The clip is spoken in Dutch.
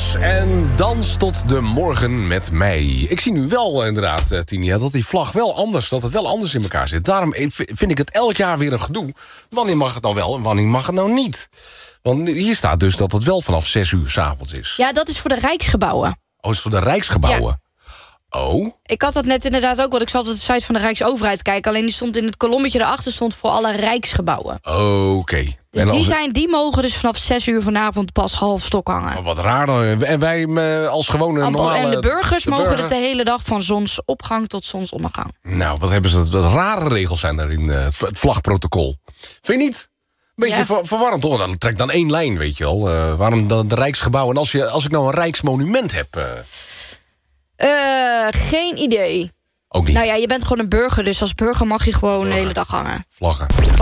En dans tot de morgen met mij. Ik zie nu wel inderdaad, Tinia, dat die vlag wel anders, dat het wel anders in elkaar zit. Daarom vind ik het elk jaar weer een gedoe. Wanneer mag het nou wel en wanneer mag het nou niet? Want hier staat dus dat het wel vanaf 6 uur 's avonds is. Ja, dat is voor de Rijksgebouwen. Oh, is voor de Rijksgebouwen? Ja. Oh? Ik had dat net inderdaad ook, want ik zat op de site van de Rijksoverheid kijken. Alleen die stond in het kolommetje erachter stond voor alle Rijksgebouwen. Oké. Dus die mogen dus vanaf 6 uur vanavond pas half stok hangen. Oh, wat raar dan. En wij als gewone normale... En de burgers mogen het de hele dag van zonsopgang tot zonsondergang. Nou, wat hebben ze... Wat rare regels zijn er in het vlagprotocol. Vind je niet? Beetje verwarrend, toch? Dat trekt dan één lijn, weet je wel. Waarom dan de Rijksgebouwen? En als ik nou een Rijksmonument heb... Geen idee. Ook niet. Nou ja, je bent gewoon een burger, dus als burger mag je gewoon de hele dag hangen. Vlaggen.